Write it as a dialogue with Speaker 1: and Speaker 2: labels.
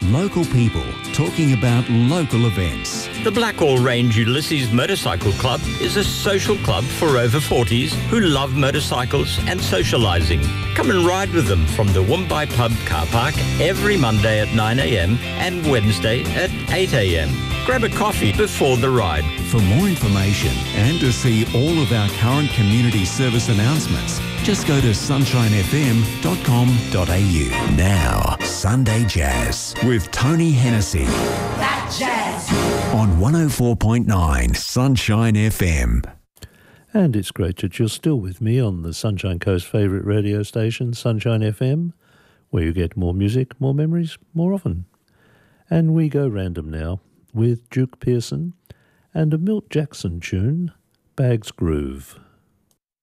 Speaker 1: Local people talking about local events.
Speaker 2: The Blackall Range Ulysses Motorcycle Club is a social club for over 40s who love motorcycles and socialising. Come and ride with them from the Woombye Pub car park every Monday at 9 a.m. and Wednesday at 8 a.m. Grab a coffee before the ride.
Speaker 1: For more information and to see all of our current community service announcements, just go to sunshinefm.com.au. Now, Sunday Jazz with Tony Hennessy.
Speaker 3: That jazz.
Speaker 1: On 104.9 Sunshine FM.
Speaker 4: And it's great that you're still with me on the Sunshine Coast favourite radio station, Sunshine FM, where you get more music, more memories, more often. And we go random now with Duke Pearson and a Milt Jackson tune, Bag's Groove.